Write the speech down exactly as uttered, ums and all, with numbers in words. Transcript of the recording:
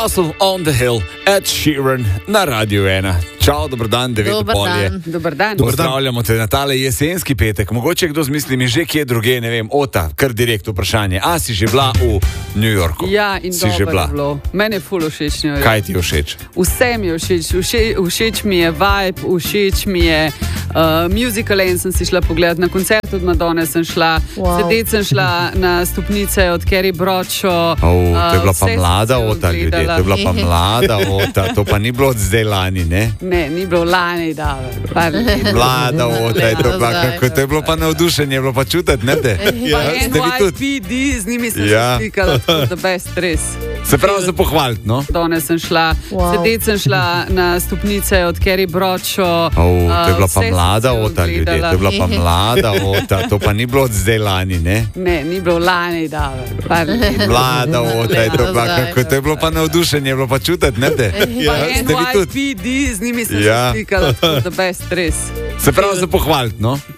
Castle on the Hill, Ed Sheeran na Radio ena. Čau, dober dan, devet Dober polje. dan. Dober dan. Pozdravljamo te na tale jesenski petek. Mogoče kdo zmisli mi že kje druge, ne vem, Ota, kar direkt vprašanje. A si že bila v New Yorku? Ja, in si že dobro bila? je bilo. Meni je ful všeč New York. Kaj ti je všeč? Vse mi je všeč. Vše, všeč mi je vibe, všeč mi je uh, musical, en sem si šla pogledat na koncert, od Madone sem šla, Wow. sedet sem šla na stopnice od Carrie Bradshaw. Oh, to je bila pa vse sem mlada si Ota, ljudje. ogledala. To je bila pa mlada Ota. To pa ni bilo od zdaj lani, ne? Ne, ni bilo lani, da. Mlada Ota je to bila. Zdaj, Kako, to je bilo pa navdušenje, je bilo pa čutiti, ne? De? Pa Ste vi N Y tudi? P D, z njimi sem Ja. se slikala, tako da best, res. Se pravi za pohvaliti, no? Danes sem šla, Wow. wow. sedet sem šla na stopnice od Carrie Bradshaw. Oh, to je bila pa vse sem mlada si Ota, ljudje. To ogledala. je bila pa mlada Ota. To pa ni bilo od zdaj lani, ne? Ne, ni bilo lani, da. Par let. Mlada Ota je to bila. Zdaj, Kako, to je bilo pa navdušenje, je bilo pa čutiti, ne? De? Pa Ste vi N Y tudi? P D, z njimi sem Ja. se slikala, tako da best, res. Se pravi za pohvaliti, no?